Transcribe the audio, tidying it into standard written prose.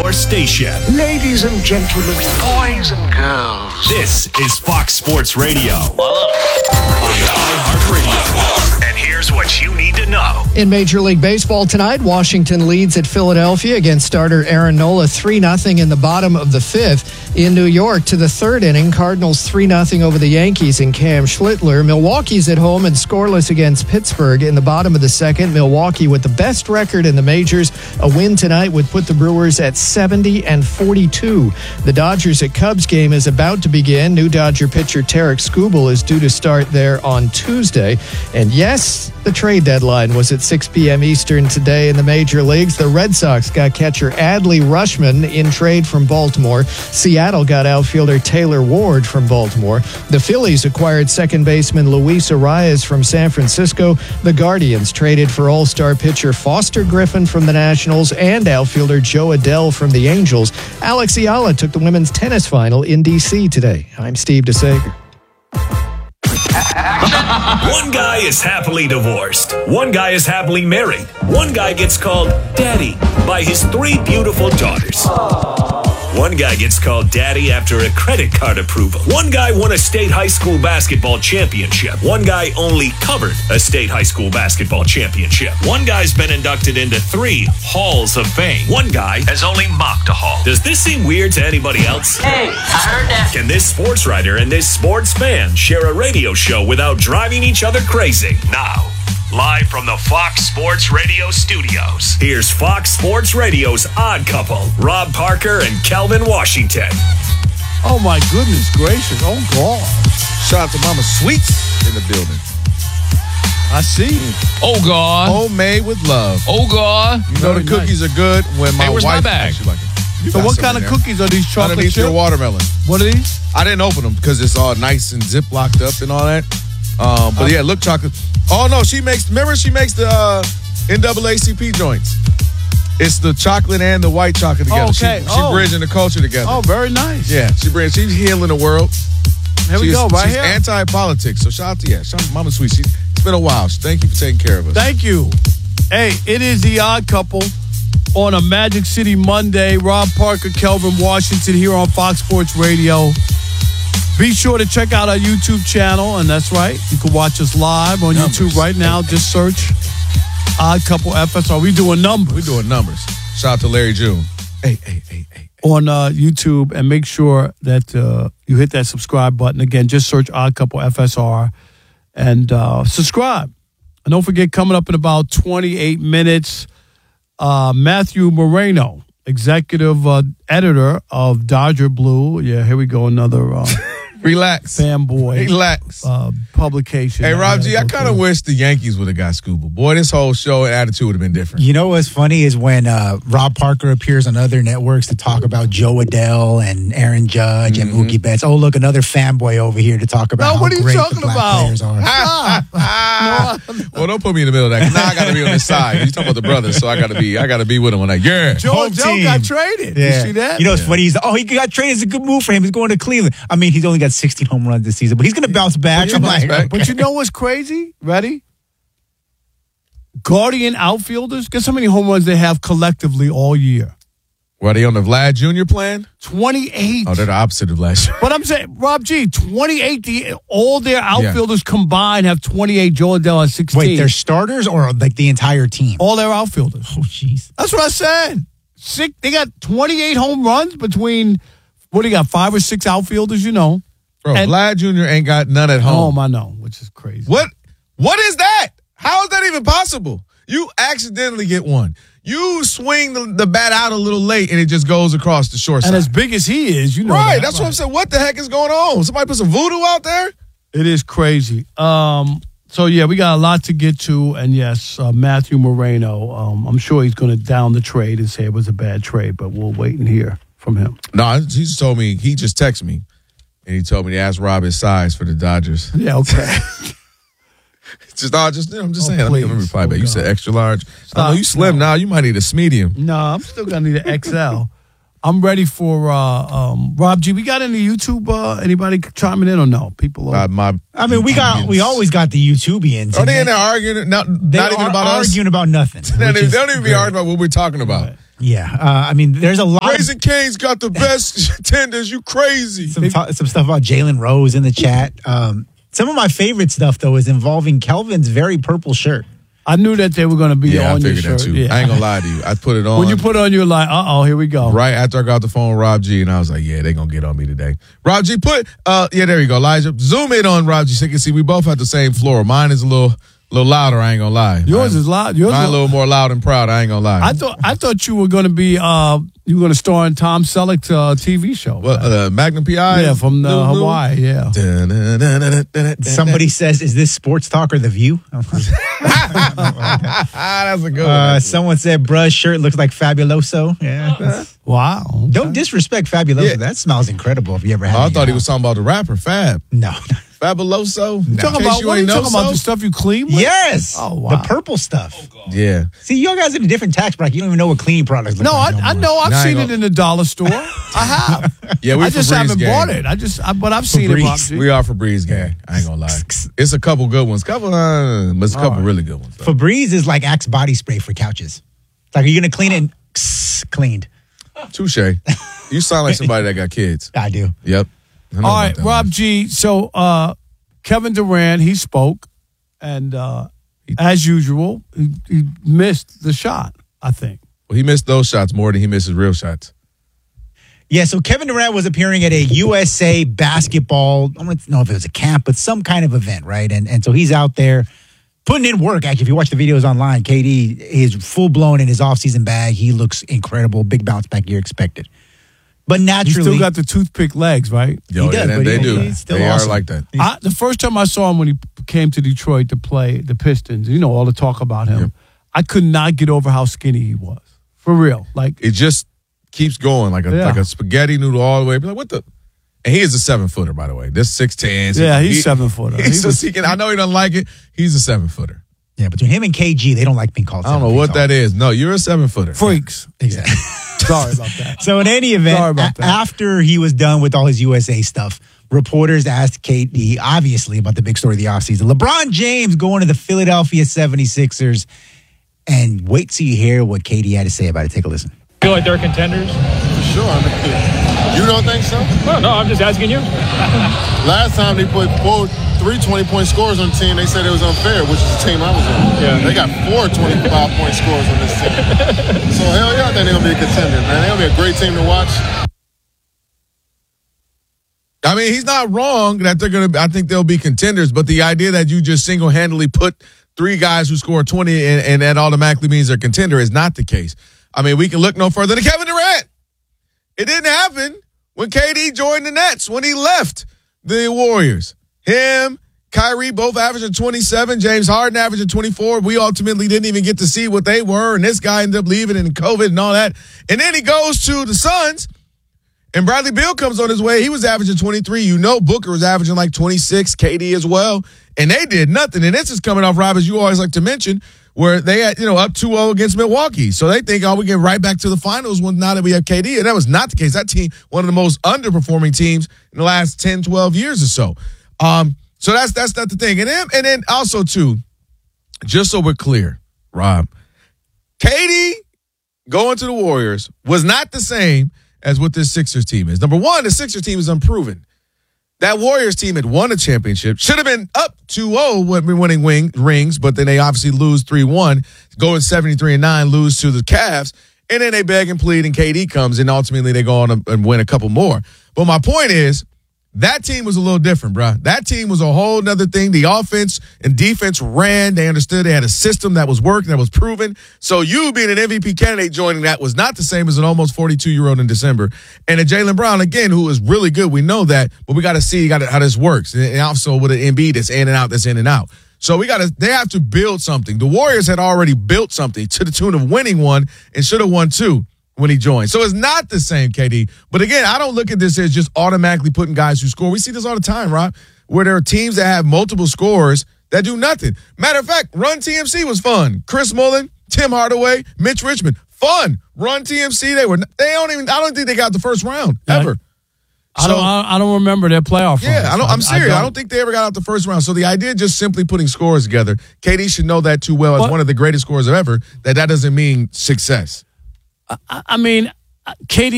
your station. Ladies and gentlemen, boys and girls. This is Fox Sports Radio. On iHeartRadio. And here's what you need to know. In Major League Baseball tonight, Washington leads at Philadelphia against starter Aaron Nola 3-0 in the bottom of the fifth. In New York, to the third inning, Cardinals 3-0 over the Yankees in Cam Schlittler. Milwaukee's at home and scoreless against Pittsburgh in the bottom of the second. Milwaukee with the best record in the majors. A win tonight would put the Brewers at 70-42. The Dodgers at Cubs game is about to begin. New Dodger pitcher Tarek Skubal is due to start there on Tuesday. And yes, the trade deadline was at 6 p.m. Eastern today in the major leagues. The Red Sox got catcher Adley Rutschman in trade from Baltimore. Seattle got outfielder Taylor Ward from Baltimore. The Phillies acquired second baseman Luis Arias from San Francisco. The Guardians traded for all-star pitcher Foster Griffin from the Nationals and outfielder Joe Adell from the Angels. Alex Ayala took the women's tennis final in D.C. today. I'm Steve DeSager. One guy is happily divorced. One guy is happily married. One guy gets called Daddy by his 3 beautiful daughters. One guy gets called Daddy after a credit card approval. One guy won a state high school basketball championship. One guy only covered a state high school basketball championship. One guy's been inducted into 3 halls of fame. One guy has only mocked a hall. Does this seem weird to anybody else? Hey, I heard that. Can this sports writer and this sports fan share a radio show without driving each other crazy? Now, live from the Fox Sports Radio studios, here's Fox Sports Radio's Odd Couple, Rob Parker and Kelvin Washington. Oh, my goodness gracious. Oh, God. Shout out to Mama Sweets in the building. I see. Oh, God. Homemade with love. Oh, God. You know the cookies are good when my where's wife my bag? actually like it. You So got what some kind in of there. cookies are these? Chocolate Underneath chip? your watermelon. What are these? I didn't open them because it's all nice and zip locked up and all that. But yeah, look, chocolate. Oh no, she makes the NAACP joints. It's the chocolate and the white chocolate together. Oh, okay. She bridging the culture together. Oh, very nice. Yeah, she's healing the world. Here we go, right she's here. anti-politics. So shout out to Mama Sweet. It's been a while. Thank you for taking care of us. Thank you. Hey, it is the Odd Couple on a Magic City Monday. Rob Parker, Kelvin Washington here on Fox Sports Radio. Be sure to check out our YouTube channel, and that's right. You can watch us live on YouTube right now. Just search Odd Couple FSR. We doing numbers. We're doing numbers. Shout out to Larry June. Hey. On YouTube, and make sure that you hit that subscribe button. Again, just search Odd Couple FSR and subscribe. And don't forget, coming up in about 28 minutes, Matthew Moreno, executive editor of Dodger Blue. Yeah, here we go, another Relax. fanboy Relax. publication. Hey, Rob G, I kind of wish the Yankees would have got Scuba. Boy, this whole show and attitude would have been different. You know what's funny is when Rob Parker appears on other networks to talk about Joe Adell and Aaron Judge and Mookie Betts. Oh, look, another fanboy over here to talk about how what are you great talking the black about? players are. Well, don't put me in the middle of that. 'Cause now I got to be on this side. You talking about the brothers, so I got to be with them on that. Yeah. Joe Home Adell team. got traded. Yeah. You see that? You know what's funny? He got traded. It's a good move for him. He's going to Cleveland. I mean, he's only got 16 home runs this season, but he's going to bounce back. But you know what's crazy? Ready? Guardian outfielders, guess how many home runs they have collectively all year? Were they on the Vlad Jr. plan? 28. Oh, they're the opposite of last year. But I'm saying, Rob G, 28. All their outfielders combined have 28. Joe Adell has 16. Wait, they're starters or like the entire team? all their outfielders. Oh, jeez. That's what I said. They got 28 home runs between, what do you got, 5 or 6 outfielders, you know. Bro, And- Vlad Jr. ain't got none at home. I know, which is crazy. What is that? How is that even possible? You accidentally get one. You swing the bat out a little late, and it just goes across the short And side. as big as he is, you know. Right, that's what I'm saying. What the heck is going on? Somebody put some voodoo out there? It is crazy. So, yeah, we got a lot to get to. And, yes, Matthew Moreno, I'm sure he's going to down the trade and say it was a bad trade, but we'll wait and hear from him. No, he just told me, he just texted me, and he told me to ask Rob his size for the Dodgers. Yeah, okay. I'm just saying. Let me please. reply back. You said extra large. Stop. I know you slim now. You might need a medium. No, I'm still going to need an XL. I'm ready for Rob G. We got any YouTube? Anybody chiming in or no? People. I mean, we always got the YouTubians. Are they in there arguing? Not even about us. arguing about nothing. They don't even be arguing about what we're talking about. Yeah, I mean, there's a lot. Raising Cane's got the best tenders. You crazy. Some stuff about Jalen Rose in the chat. Some of my favorite stuff though is involving Kelvin's very purple shirt. I knew that they were going to be Yeah, I on your figured that shirt. too. Yeah. I ain't gonna lie to you. I put it on. When you put it on, you're like, here we go. Right after I got off the phone with Rob G, and I was like, yeah, they gonna get on me today. Rob G, yeah, there you go, Elijah. Zoom in on Rob G so you can see we both have the same floor. Mine is a little louder, I ain't gonna lie. Yours is loud. Yours Mine a little more loud and proud, I ain't gonna lie. I thought you were going to be you were going to star in Tom Selleck's TV show. Magnum PI? Yeah, from Hawaii, yeah. Somebody says, "Is this Sports Talk or The View?" That's a good one. Someone said, "Bruh's shirt looks like Fabuloso." Yeah. Wow. Okay. Don't disrespect Fabuloso. Yeah. That smells incredible. If you ever had, I it, thought he was talking about the rapper Fab. No. Fabuloso. You talking about, what are you talking about? The stuff you clean with? Yes. Oh, wow. The purple stuff. Yeah. See, you guys in a different tax bracket. You don't even know what cleaning products look No, like. I know. I've Nah, seen I it in the dollar store. I have. Yeah, we I just Febreze haven't gang. bought it. But I've seen it. Rob G. We are Febreze gang. I ain't gonna lie. It's a couple good ones. But it's a couple really good ones. Though. Febreze is like Axe body spray for couches. It's like, are you going to clean it? And cleaned. Touche. You sound like somebody that got kids. I do. Yep. I know All about right, that Rob one. G. So Kevin Durant, he spoke, and as usual, he missed the shot, I think. Well, he missed those shots more than he misses real shots. Yeah, so Kevin Durant was appearing at a USA basketball, I don't know if it was a camp, but some kind of event, right? And so he's out there putting in work. Actually, if you watch the videos online, KD is full-blown in his offseason bag. He looks incredible. Big bounce back year expected. But He naturally, still got the toothpick legs, right? Yo, He does, yeah, but they do. he's still They awesome. are like that. The first time I saw him when he came to Detroit to play the Pistons, all the talk about him, Yep. I could not get over how skinny he was. For real. Like, It just keeps going like a spaghetti noodle all the way. Be like, what the? And he is a 7-footer, by the way. This 6'10". yeah, he's 7-footer. I know he doesn't like it. He's a 7-footer. yeah, between him and KG, they don't like being called I don't know what that is. No, you're a 7-footer. Freaks. Exactly. Sorry about that. So in any Sorry event, about that. after he was done with all his USA stuff, reporters asked KD, obviously, about the big story of the offseason. LeBron James going to the Philadelphia 76ers. And wait till you hear what KD had to say about it. Take a listen. Feel like they're contenders? For sure. I mean, you don't think so? No, I'm just asking you. Last time they put 3 20-point scores on the team, they said it was unfair, which is the team I was on. Yeah. They got 4 25-point scores on this team. So, hell yeah, I think they're going to be a contender, man. They're going to be a great team to watch. I mean, he's not wrong that I think they'll be contenders, but the idea that you just single-handedly put 3 guys who score 20 and that automatically means they're a contender is not the case. I mean, we can look no further than Kevin Durant. It didn't happen when KD joined the Nets, when he left the Warriors. Him, Kyrie, both averaging 27, James Harden averaging 24. We ultimately didn't even get to see what they were, and this guy ended up leaving and COVID and all that. And then he goes to the Suns, and Bradley Beal comes on his way. He was averaging 23. Booker was averaging like 26, KD as well. And they did nothing. And this is coming off, Rob, as you always like to mention, where they had, up 2-0 against Milwaukee. So they think, we get right back to the finals now that we have KD. And that was not the case. That team, one of the most underperforming teams in the last 10, 12 years or so. So that's not the thing. And then also, too, just so we're clear, Rob, KD going to the Warriors was not the same as what this Sixers team is. Number one, the Sixers team is unproven. That Warriors team had won a championship, should have been up 2-0 when winning rings, but then they obviously lose 3-1, go in 73-9, lose to the Cavs, and then they beg and plead, and KD comes, and ultimately they go on and win a couple more. But my point is, that team was a little different, bro. That team was a whole nother thing. The offense and defense ran. They understood they had a system that was working, that was proven. So you being an MVP candidate joining that was not the same as an almost 42-year-old in December. And a Jaylen Brown, again, who is really good. We know that, but we got to see how this works. And also with an Embiid that's in and out, that's in and out. So they have to build something. The Warriors had already built something to the tune of winning one and should have won 2. When he joined. So it's not the same, KD. But again, I don't look at this as just automatically putting guys who score. We see this all the time, Rob, where there are teams that have multiple scorers that do nothing. Matter of fact, Run TMC was fun. Chris Mullin, Tim Hardaway, Mitch Richmond, fun. Run TMC, I don't think they got the first round ever. I don't remember their playoff runs. Yeah, I'm serious. I don't think they ever got out the first round. So the idea of just simply putting scores together, KD should know that too well as one of the greatest scorers ever, that doesn't mean success. I mean, KD